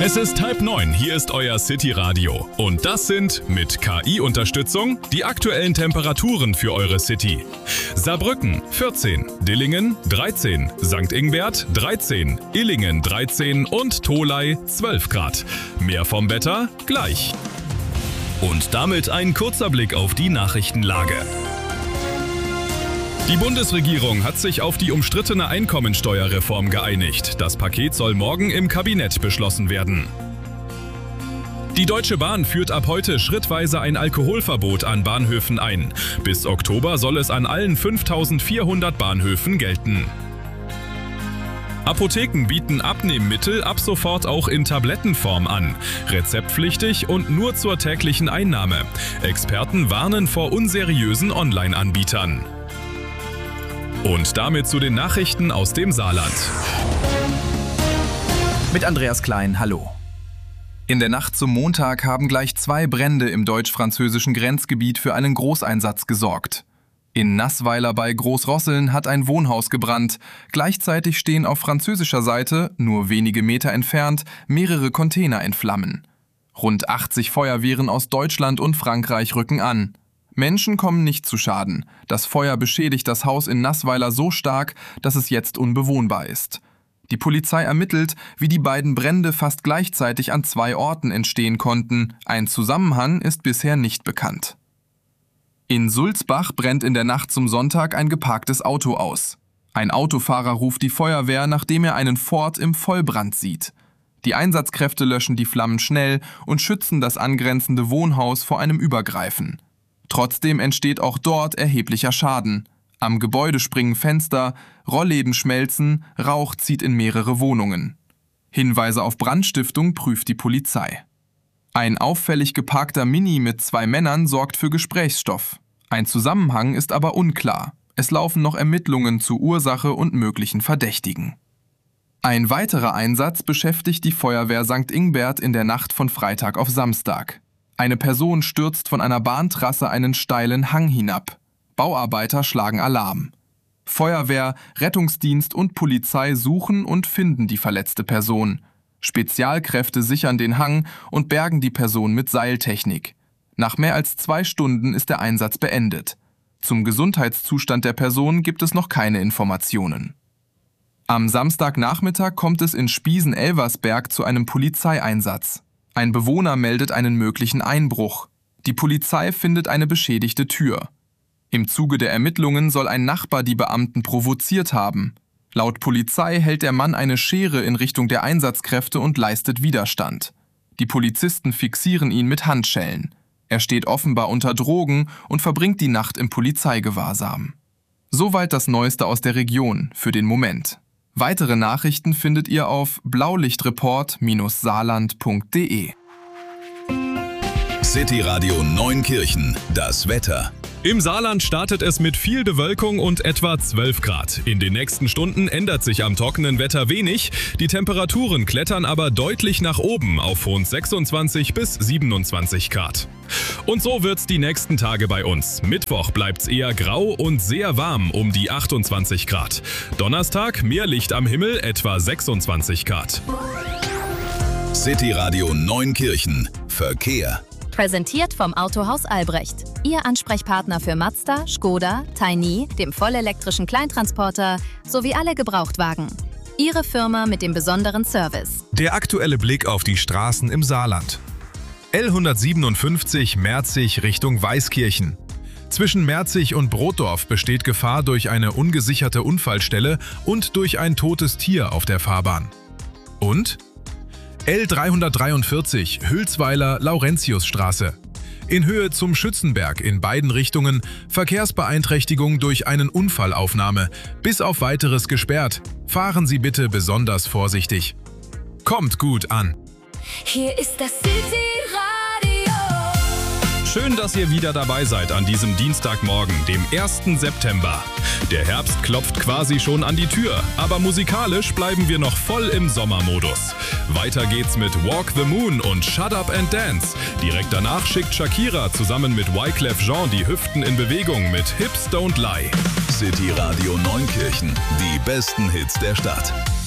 Es ist 8:30, hier ist euer City Radio. Und das sind, mit KI-Unterstützung, die aktuellen Temperaturen für eure City. Saarbrücken 14, Dillingen 13, St. Ingbert 13, Illingen 13 und Tholey 12 Grad. Mehr vom Wetter gleich. Und damit ein kurzer Blick auf die Nachrichtenlage. Die Bundesregierung hat sich auf die umstrittene Einkommensteuerreform geeinigt. Das Paket soll morgen im Kabinett beschlossen werden. Die Deutsche Bahn führt ab heute schrittweise ein Alkoholverbot an Bahnhöfen ein. Bis Oktober soll es an allen 5.400 Bahnhöfen gelten. Apotheken bieten Abnehmmittel ab sofort auch in Tablettenform an. Rezeptpflichtig und nur zur täglichen Einnahme. Experten warnen vor unseriösen Online-Anbietern. Und damit zu den Nachrichten aus dem Saarland. Mit Andreas Klein, hallo. In der Nacht zum Montag haben gleich 2 Brände im deutsch-französischen Grenzgebiet für einen Großeinsatz gesorgt. In Nassweiler bei Großrosseln hat ein Wohnhaus gebrannt. Gleichzeitig stehen auf französischer Seite, nur wenige Meter entfernt, mehrere Container in Flammen. Rund 80 Feuerwehren aus Deutschland und Frankreich rücken an. Menschen kommen nicht zu Schaden. Das Feuer beschädigt das Haus in Nassweiler so stark, dass es jetzt unbewohnbar ist. Die Polizei ermittelt, wie die beiden Brände fast gleichzeitig an 2 Orten entstehen konnten. Ein Zusammenhang ist bisher nicht bekannt. In Sulzbach brennt in der Nacht zum Sonntag ein geparktes Auto aus. Ein Autofahrer ruft die Feuerwehr, nachdem er einen Ford im Vollbrand sieht. Die Einsatzkräfte löschen die Flammen schnell und schützen das angrenzende Wohnhaus vor einem Übergreifen. Trotzdem entsteht auch dort erheblicher Schaden. Am Gebäude springen Fenster, Rollläden schmelzen, Rauch zieht in mehrere Wohnungen. Hinweise auf Brandstiftung prüft die Polizei. Ein auffällig geparkter Mini mit 2 Männern sorgt für Gesprächsstoff. Ein Zusammenhang ist aber unklar. Es laufen noch Ermittlungen zu Ursache und möglichen Verdächtigen. Ein weiterer Einsatz beschäftigt die Feuerwehr St. Ingbert in der Nacht von Freitag auf Samstag. Eine Person stürzt von einer Bahntrasse einen steilen Hang hinab. Bauarbeiter schlagen Alarm. Feuerwehr, Rettungsdienst und Polizei suchen und finden die verletzte Person. Spezialkräfte sichern den Hang und bergen die Person mit Seiltechnik. Nach mehr als 2 Stunden ist der Einsatz beendet. Zum Gesundheitszustand der Person gibt es noch keine Informationen. Am Samstagnachmittag kommt es in Spiesen-Elversberg zu einem Polizeieinsatz. Ein Bewohner meldet einen möglichen Einbruch. Die Polizei findet eine beschädigte Tür. Im Zuge der Ermittlungen soll ein Nachbar die Beamten provoziert haben. Laut Polizei hält der Mann eine Schere in Richtung der Einsatzkräfte und leistet Widerstand. Die Polizisten fixieren ihn mit Handschellen. Er steht offenbar unter Drogen und verbringt die Nacht im Polizeigewahrsam. Soweit das Neueste aus der Region für den Moment. Weitere Nachrichten findet ihr auf blaulichtreport-saarland.de. City Radio Neunkirchen, das Wetter. Im Saarland startet es mit viel Bewölkung und etwa 12 Grad. In den nächsten Stunden ändert sich am trockenen Wetter wenig. Die Temperaturen klettern aber deutlich nach oben auf rund 26 bis 27 Grad. Und so wird's die nächsten Tage bei uns. Mittwoch bleibt's eher grau und sehr warm um die 28 Grad. Donnerstag mehr Licht am Himmel, etwa 26 Grad. City Radio Neunkirchen, Verkehr. Präsentiert vom Autohaus Albrecht. Ihr Ansprechpartner für Mazda, Škoda, Tiny, dem vollelektrischen Kleintransporter sowie alle Gebrauchtwagen. Ihre Firma mit dem besonderen Service. Der aktuelle Blick auf die Straßen im Saarland. L157 Merzig Richtung Weißkirchen. Zwischen Merzig und Brotdorf besteht Gefahr durch eine ungesicherte Unfallstelle und durch ein totes Tier auf der Fahrbahn. Und L343 Hülsweiler-Laurentiusstraße. In Höhe zum Schützenberg in beiden Richtungen Verkehrsbeeinträchtigung durch einen Unfallaufnahme. Bis auf weiteres gesperrt. Fahren Sie bitte besonders vorsichtig. Kommt gut an. Hier ist das City Radio. Schön, dass ihr wieder dabei seid an diesem Dienstagmorgen, dem 1. September. Der Herbst klopft quasi schon an die Tür, aber musikalisch bleiben wir noch voll im Sommermodus. Weiter geht's mit Walk the Moon und Shut Up and Dance. Direkt danach schickt Shakira zusammen mit Wyclef Jean die Hüften in Bewegung mit Hips Don't Lie. City Radio Neunkirchen, die besten Hits der Stadt.